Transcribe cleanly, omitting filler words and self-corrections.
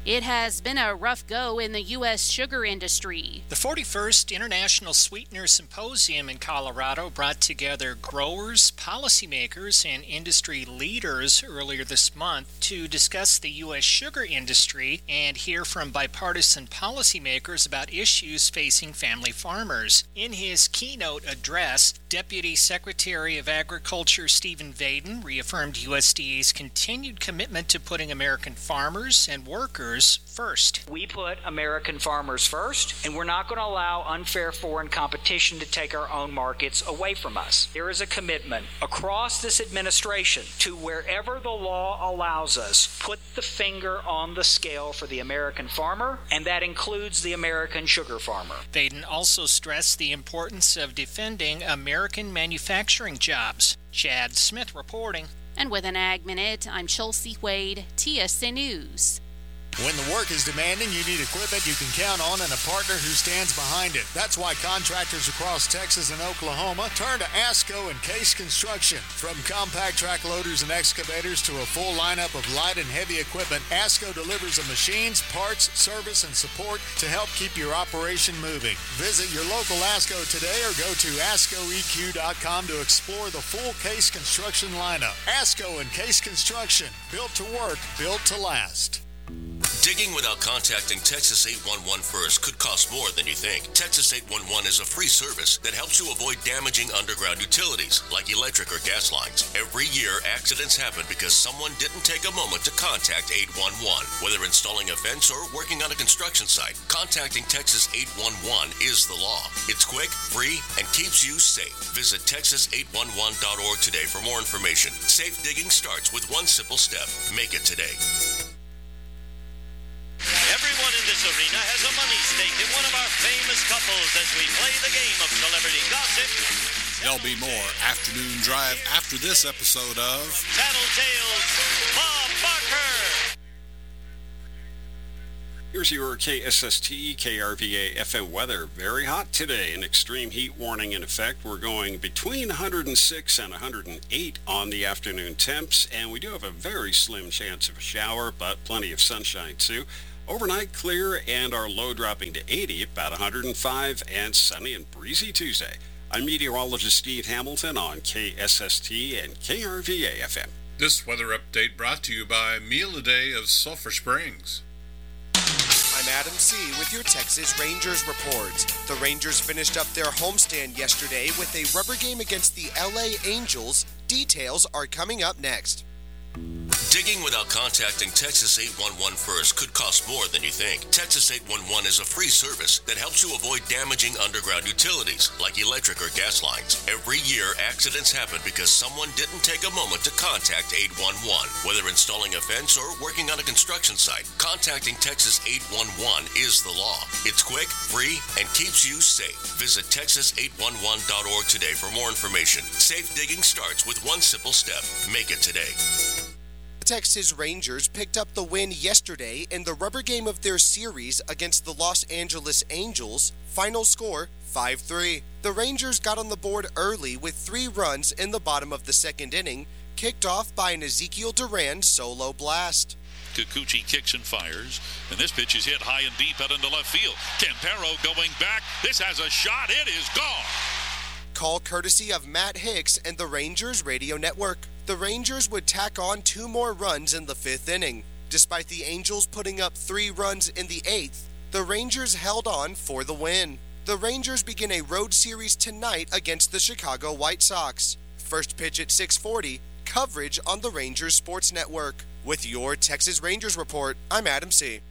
It has been a rough go in the U.S. sugar industry. The 41st International Sweetener Symposium in Colorado brought together growers, policymakers, and industry leaders earlier this month to discuss the U.S. sugar industry and hear from bipartisan policymakers about issues facing family farmers. In his keynote address, Deputy Secretary of Agriculture Stephen Vaden reaffirmed USDA's continued commitment to putting American farmers and workers first. We put American farmers first, and we're not going to allow unfair foreign competition to take our own markets away from us. There is a commitment across this administration to, wherever the law allows us, put the finger on the scale for the American farmer, and that includes the American sugar farmer. Vaden also stressed the importance of defending American manufacturing jobs. Chad Smith reporting. And with an Ag Minute, I'm Chelsea Wade, TSN News. When the work is demanding, you need equipment you can count on and a partner who stands behind it. That's why contractors across Texas and Oklahoma turn to ASCO and Case Construction. From compact track loaders and excavators to a full lineup of light and heavy equipment, ASCO delivers the machines, parts, service, and support to help keep your operation moving. Visit your local ASCO today or go to ASCOEQ.com to explore the full Case Construction lineup. ASCO and Case Construction, built to work, built to last. Digging without contacting Texas 811 first could cost more than you think. Texas 811 is a free service that helps you avoid damaging underground utilities like electric or gas lines. Every year, accidents happen because someone didn't take a moment to contact 811. Whether installing a fence or working on a construction site, contacting Texas 811 is the law. It's quick, free, and keeps you safe. Visit texas811.org today for more information. Safe digging starts with one simple step. Make it today. Everyone in this arena has a money stake in one of our famous couples as we play the game of celebrity gossip. There'll be more Afternoon Drive after this episode of Tattletales, Bob Barker. Here's your KSST, KRVA FM weather. Very hot today. An extreme heat warning in effect. We're going between 106 and 108 on the afternoon temps, and we do have a very slim chance of a shower, but plenty of sunshine too. Overnight clear and our low dropping to 80, about 105, and sunny and breezy Tuesday. I'm meteorologist Steve Hamilton on KSST and KRVA FM. This weather update brought to you by Meal a Day of Sulphur Springs. I'm Adam C. with your Texas Rangers report. The Rangers finished up their homestand yesterday with a rubber game against the LA Angels. Details are coming up next. Digging without contacting Texas 811 first could cost more than you think. Texas 811 is a free service that helps you avoid damaging underground utilities like electric or gas lines. Every year, accidents happen because someone didn't take a moment to contact 811. Whether installing a fence or working on a construction site, contacting Texas 811 is the law. It's quick, free, and keeps you safe. Visit texas811.org today for more information. Safe digging starts with one simple step. Make it today. The Texas Rangers picked up the win yesterday in the rubber game of their series against the Los Angeles Angels. Final score, 5-3. The Rangers got on the board early with 3 runs in the bottom of the second inning, kicked off by an Ezekiel Duran solo blast. Kikuchi kicks and fires, and this pitch is hit high and deep out into left field. Campero going back. This has a shot. It is gone. Call courtesy of Matt Hicks and the Rangers Radio Network. The Rangers would tack on 2 more runs in the 5th inning. Despite the Angels putting up 3 runs in the 8th, the Rangers held on for the win. The Rangers begin a road series tonight against the Chicago White Sox. First pitch at 6:40, coverage on the Rangers Sports Network. With your Texas Rangers report, I'm Adam C.